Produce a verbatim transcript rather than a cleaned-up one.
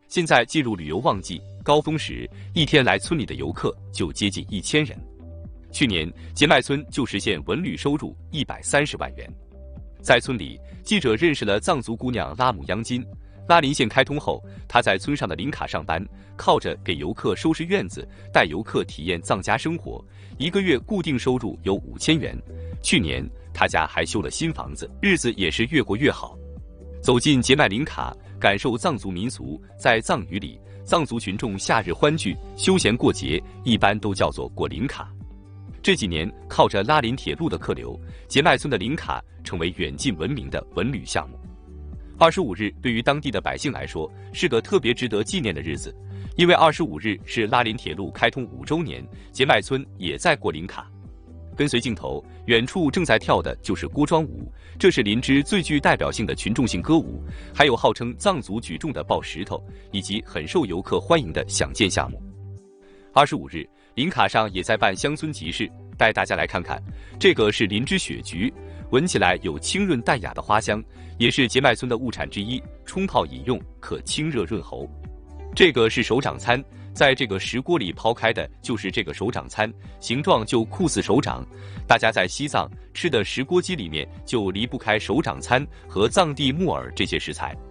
现在进入旅游旺季，高峰时一天来村里的游客就接近一千人。去年结麦村就实现文旅收入一百三十万元。在村里，记者认识了藏族姑娘拉姆央金。拉林县开通后，她在村上的林卡上班，靠着给游客收拾院子，带游客体验藏家生活，一个月固定收入有五千元。去年她家还修了新房子，日子也是越过越好。走进结麦林卡，感受藏族民俗，在藏语里，藏族群众夏日欢聚、休闲过节，一般都叫做过林卡。这几年，靠着拉林铁路的客流，结麦村的林卡成为远近闻名的文旅项目。二十五日对于当地的百姓来说是个特别值得纪念的日子，因为二十五日是拉林铁路开通五周年，结麦村也在过林卡。跟随镜头，远处正在跳的就是锅庄舞，这是林芝最具代表性的群众性歌舞，还有号称藏族举重的抱石头，以及很受游客欢迎的响箭项目。二十五日，林卡上也在办乡村集市，带大家来看看，这个是林芝雪菊，闻起来有清润淡雅的花香，也是结麦村的物产之一，冲泡饮用可清热润喉。这个是手掌餐，在这个石锅里抛开的就是这个手掌餐，形状就酷似手掌。大家在西藏吃的石锅鸡里面就离不开手掌餐和藏地木耳这些食材。